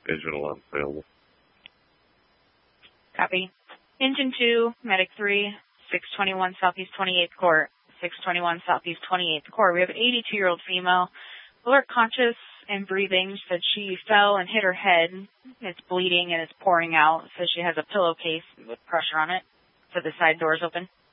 Visual unavailable. Copy. Engine 2, Medic 3, 621 Southeast 28th Court. 621 Southeast 28th Court. We have an 82-year-old female, alert, conscious, and breathing. She said she fell and hit her head. It's bleeding and it's pouring out. Says she has a pillowcase with pressure on it. So the side door is open.